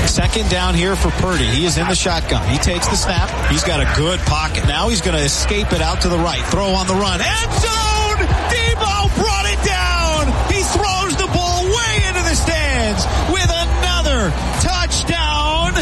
Second down here for Purdy. He is in the shotgun. He takes the snap. He's got a good pocket. Now he's going to escape it out to the right. Throw on the run. End zone! Debo brought it down. He throws the ball way into the stands with another touchdown.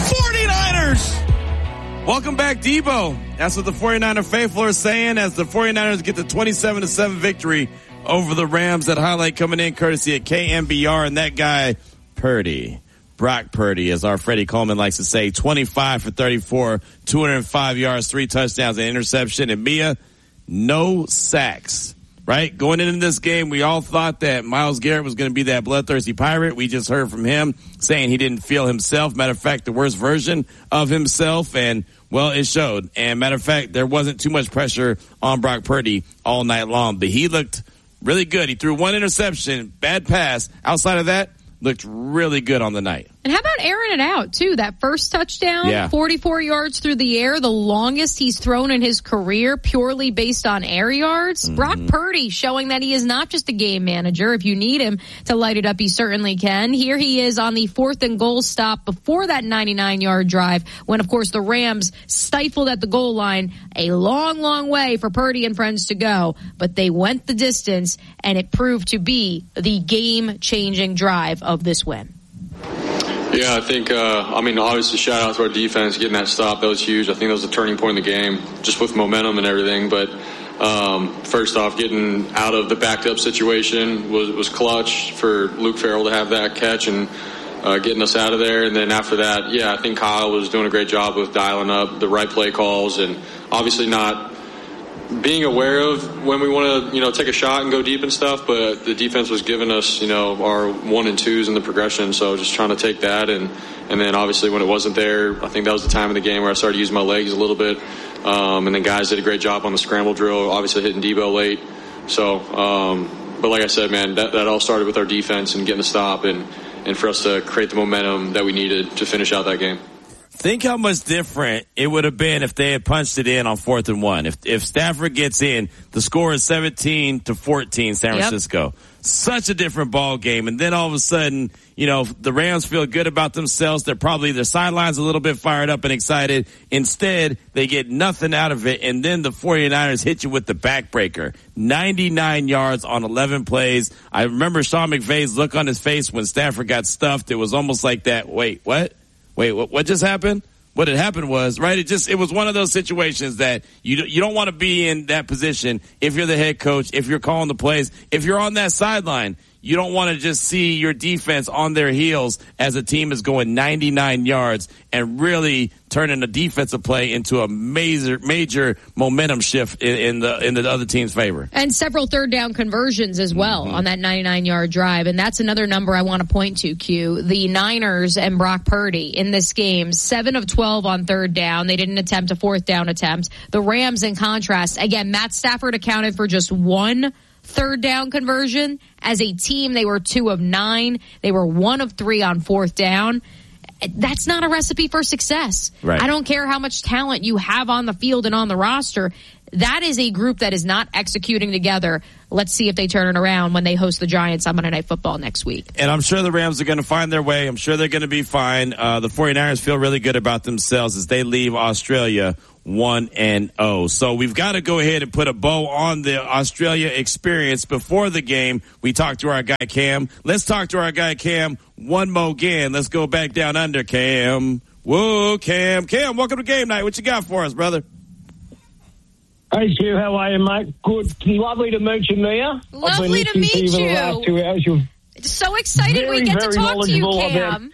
49ers! Welcome back, Debo. That's what the 49er faithful are saying as the 49ers get the 27-7 victory over the Rams. That highlight coming in courtesy of KMBR, and that guy, Purdy. Brock Purdy, as our Freddie Coleman likes to say, 25 for 34, 205 yards, 3 touchdowns, and interception. And Mia, no sacks, right? Going into this game, we all thought that Myles Garrett was going to be that bloodthirsty pirate. We just heard from him saying he didn't feel himself. Matter of fact, the worst version of himself. And, well, it showed. And matter of fact, there wasn't too much pressure on Brock Purdy all night long. But he looked really good. He threw 1 interception, bad pass. Outside of that, looked really good on the night. And how about airing it out, too? That first touchdown, 44 yards through the air, the longest he's thrown in his career, purely based on air yards. Mm-hmm. Brock Purdy showing that he is not just a game manager. If you need him to light it up, he certainly can. Here he is on the 4th and goal stop before that 99-yard drive when, of course, the Rams stifled at the goal line. A long, long way for Purdy and friends to go, but they went the distance, and it proved to be the game-changing drive of this win. Yeah, I think, obviously shout out to our defense getting that stop. That was huge. I think that was the turning point in the game, just with momentum and everything. But first off, getting out of the backed up situation was clutch for Luke Farrell to have that catch and getting us out of there. And then after that, I think Kyle was doing a great job with dialing up the right play calls and obviously not being aware of when we want to, take a shot and go deep and stuff, but the defense was giving us, our 1 and 2s in the progression. So just trying to take that. And then obviously when it wasn't there, I think that was the time of the game where I started using my legs a little bit. And then guys did a great job on the scramble drill, obviously hitting Debo late. So, but like I said, man, that all started with our defense and getting a stop and for us to create the momentum that we needed to finish out that game. Think how much different it would have been if they had punched it in on 4th and 1. If Stafford gets in, the score is 17-14, San Francisco. Such a different ball game. And then all of a sudden, the Rams feel good about themselves. They're probably their sidelines a little bit fired up and excited. Instead, they get nothing out of it. And then the 49ers hit you with the backbreaker. 99 yards on 11 plays. I remember Sean McVay's look on his face when Stafford got stuffed. It was almost like that. Wait, what? What just happened? What had happened was, right, it was one of those situations that you don't want to be in that position if you're the head coach, if you're calling the plays, if you're on that sideline. You don't want to just see your defense on their heels as a team is going 99 yards and really turning a defensive play into a major momentum shift in the other team's favor. And several third down conversions as well on that 99-yard drive. And that's another number I want to point to, Q. The Niners and Brock Purdy in this game, 7 of 12 on third down. They didn't attempt a 4th down attempt. The Rams, in contrast, again, Matt Stafford accounted for just 1 third down conversion. As a team, they were 2 of 9. They were 1 of 3 on 4th down. That's not a recipe for success. Right. I don't care how much talent you have on the field and on the roster. That is a group that is not executing together. Let's see if they turn it around when they host the Giants on Monday Night Football next week. And I'm sure the Rams are going to find their way. I'm sure they're going to be fine. The 49ers feel really good about themselves as they leave Australia 1-0. So we've got to go ahead and put a bow on the Australia experience before the game. We talked to our guy Cam. Let's talk to our guy Cam one more again. Let's go back down under, Cam. Whoa, Cam. Cam, welcome to game night. What you got for us, brother? Hey, Q, how are you, mate? Good. Lovely to meet you, Mia. Lovely to meet you. For the last 2 hours. You're so excited we get to talk to you, Cam.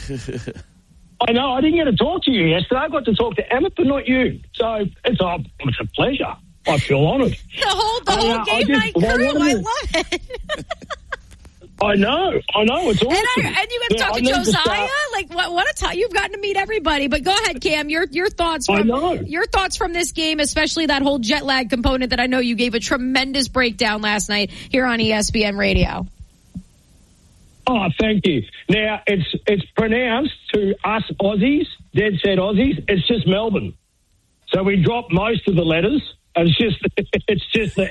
I know. I didn't get to talk to you yesterday. I got to talk to Emmett, but not you. So it's a pleasure. I feel honoured. The whole game night crew. I love it. I know. It's awesome. And you get to talk to Josiah? Like, what a time. You've gotten to meet everybody. But go ahead, Cam. Your thoughts from this game, especially that whole jet lag component that I know you gave a tremendous breakdown last night here on ESPN Radio. Oh, thank you. Now, it's pronounced to us Aussies, dead set Aussies, it's just Melbourne. So we dropped most of the letters. And it's just the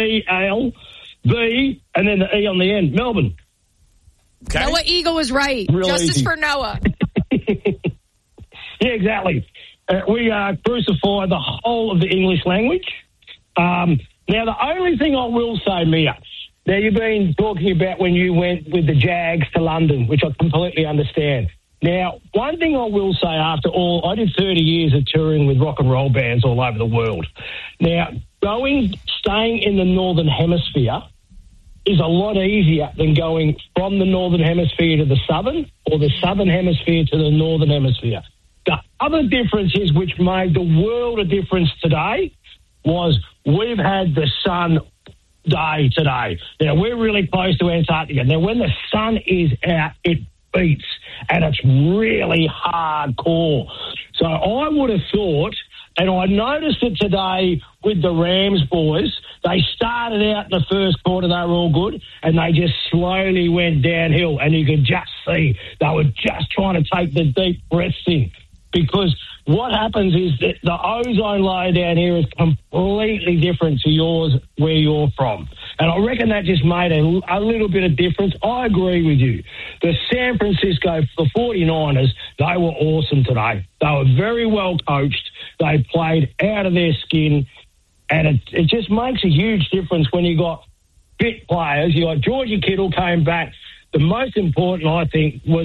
MELB and then the E on the end. Melbourne. Okay. Noah Eagle was right. Real Justice easy. for Noah. Yeah, exactly. We crucify the whole of the English language. Now, the only thing I will say, Mia, now you've been talking about when you went with the Jags to London, which I completely understand. Now, one thing I will say after all, I did 30 years of touring with rock and roll bands all over the world. Now, staying in the Northern Hemisphere is a lot easier than going from the Northern Hemisphere to the Southern or the Southern Hemisphere to the Northern Hemisphere. The other difference is, which made the world a difference today, was we've had the sun day today. Now, we're really close to Antarctica. Now, when the sun is out, it beats, and it's really hardcore. So I would have thought, and I noticed it today with the Rams boys, they started out in the first quarter, they were all good, and they just slowly went downhill, and you could just see they were just trying to take the deep breaths in. Because what happens is that the ozone layer down here is completely different to yours where you're from. And I reckon that just made a little bit of difference. I agree with you. The San Francisco, the 49ers, they were awesome today. They were very well coached. They played out of their skin. And it just makes a huge difference when you got fit players. You got Georgie Kittle came back. The most important, I think, was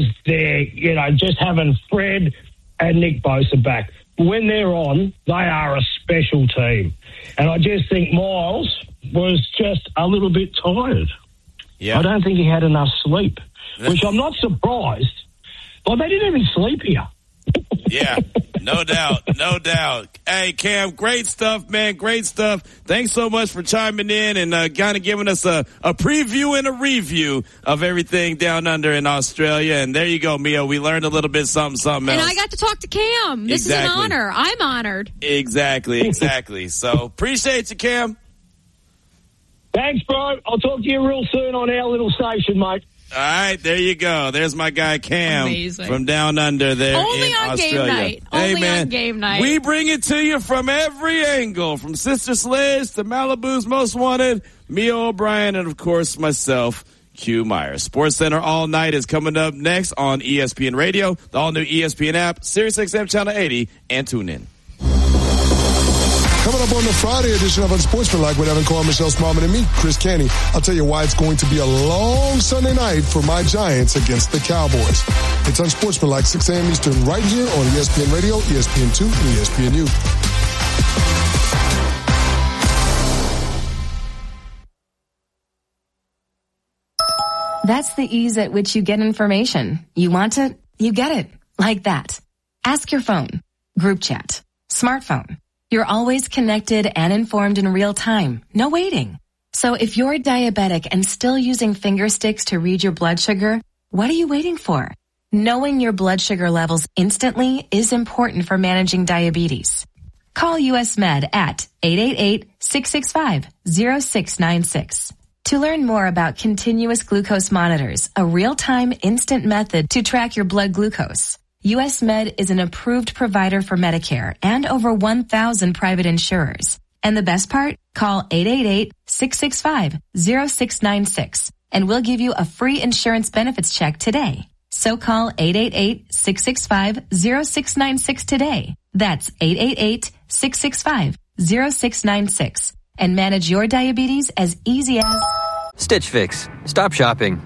just having Fred and Nick Bosa back. When they're on, they are a special team. And I just think Miles was just a little bit tired. Yeah. I don't think he had enough sleep, which I'm not surprised. Well, they didn't even sleep here. Yeah, no doubt, no doubt. Hey, Cam, great stuff, man, great stuff. Thanks so much for chiming in and kind of giving us a preview and a review of everything down under in Australia. And there you go, Mia. We learned a little bit something else. And I got to talk to Cam. This is an honor. I'm honored. Exactly. So appreciate you, Cam. Thanks, bro. I'll talk to you real soon on our little station, mate. All right, there you go. There's my guy Cam from down under there Only in on Australia. Game night. Hey, Only man, on game night. We bring it to you from every angle, from Sister Sledge to Malibu's Most Wanted, Mia O'Brien, and of course myself, Q Myers. Sports Center All Night is coming up next on ESPN Radio, the all new ESPN app, SiriusXM Channel 80, and tune in. Coming up on the Friday edition of Unsportsmanlike with Evan Cohen, Michelle Smallman, and me, Chris Canty. I'll tell you why it's going to be a long Sunday night for my Giants against the Cowboys. It's Unsportsmanlike, 6 a.m. Eastern, right here on ESPN Radio, ESPN2, and ESPNU. That's the ease at which you get information. You want it, you get it. Like that. Ask your phone. Group chat. Smartphone. You're always connected and informed in real time. No waiting. So if you're diabetic and still using finger sticks to read your blood sugar, what are you waiting for? Knowing your blood sugar levels instantly is important for managing diabetes. Call US Med at 888-665-0696. To learn more about continuous glucose monitors, a real-time instant method to track your blood glucose, US Med is an approved provider for Medicare and over 1,000 private insurers. And the best part? Call 888-665-0696 and we'll give you a free insurance benefits check today. So call 888-665-0696 today. That's 888-665-0696 and manage your diabetes as easy as... Stitch Fix. Stop shopping.